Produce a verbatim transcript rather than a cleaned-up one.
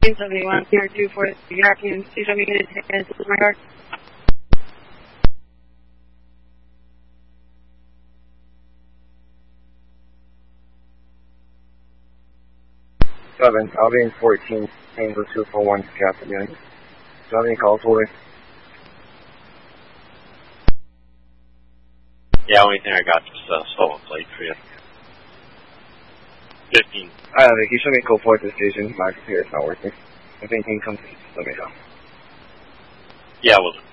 seventy-one, zero two four, European, please show me unit ten, this is my car. seven, Albion fourteen, Tango two four one, Captain unit. Do you have any calls for me? Yeah, only thing I got is uh, stolen plate for you. fifteen. I have it. Can you show me code four at the station? My computer's not working. If anything comes, let me know. Yeah, we'll do.